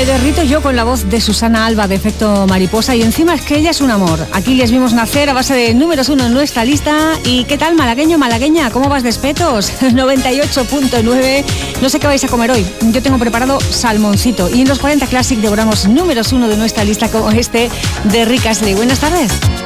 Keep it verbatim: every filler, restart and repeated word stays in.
Me derrito yo con la voz de Susana Alba de Efecto Mariposa y encima es que ella es un amor. Aquí les vimos nacer a base de números uno en nuestra lista. ¿Y qué tal, malagueño, malagueña? ¿Cómo vas de espetos? noventa y ocho punto nueve. No sé qué vais a comer hoy. Yo tengo preparado salmoncito y en los cuarenta Classic devoramos números uno de nuestra lista como este de Rick Astley. Buenas tardes.